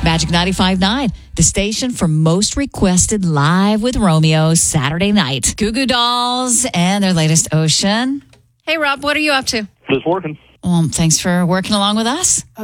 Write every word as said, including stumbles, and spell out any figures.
Magic ninety-five point nine, the station for most requested Live with Romeo Saturday night. Goo Goo Dolls and their latest Ocean. Hey, Rob, what are you up to? Just working. Well, thanks for working along with us.